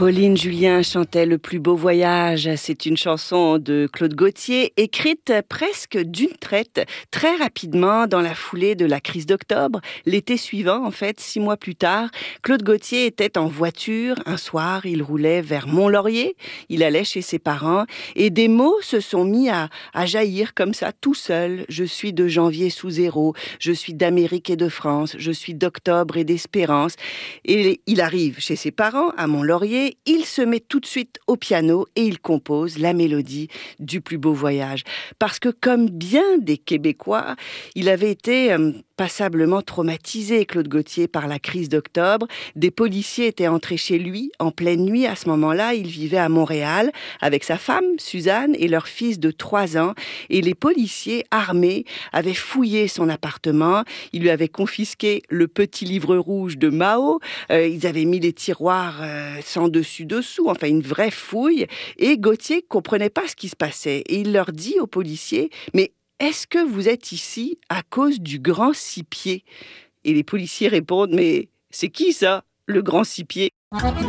Pauline Julien chantait Le plus beau voyage. C'est une chanson de Claude Gauthier, écrite presque d'une traite, très rapidement dans la foulée de la crise d'octobre. L'été suivant, en fait, 6 mois plus tard, Claude Gauthier était en voiture. Un soir, il roulait vers Mont-Laurier. Il allait chez ses parents et des mots se sont mis à jaillir comme ça, tout seul. Je suis de janvier sous zéro. Je suis d'Amérique et de France. Je suis d'octobre et d'espérance. Et il arrive chez ses parents à Mont-Laurier. Il se met tout de suite au piano et il compose la mélodie du plus beau voyage. Parce que comme bien des Québécois, il avait été passablement traumatisé, Claude Gauthier, par la crise d'octobre. Des policiers étaient entrés chez lui en pleine nuit. À ce moment-là, il vivait à Montréal avec sa femme, Suzanne, et leur fils de 3 ans. Et les policiers armés avaient fouillé son appartement. Ils lui avaient confisqué le petit livre rouge de Mao. Ils avaient mis les tiroirs sans dessus-dessous, enfin une vraie fouille. Et Gauthier comprenait pas ce qui se passait. Et il leur dit aux policiers, mais est-ce que vous êtes ici à cause du grand six-pieds ? Et les policiers répondent, mais c'est qui ça, le grand six-pieds ?